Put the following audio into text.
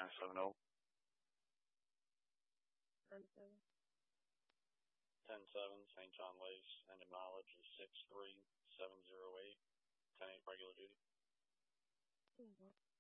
3970. 10-7, St. John Lace, and mileage is 63708. 10-8 regular duty.